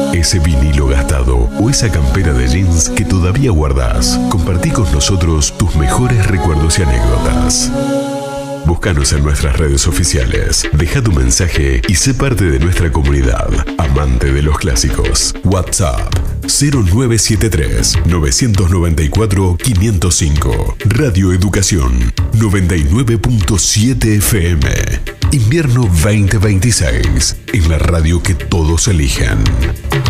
Ese vinilo gastado o esa campera de jeans que todavía guardás. Compartí con nosotros tus mejores recuerdos y anécdotas. Búscanos en nuestras redes oficiales, deja tu mensaje y sé parte de nuestra comunidad, amante de los clásicos. WhatsApp 0973-994-505. Radio Educación 99.7 FM. Invierno 2026, en la radio que todos eligen.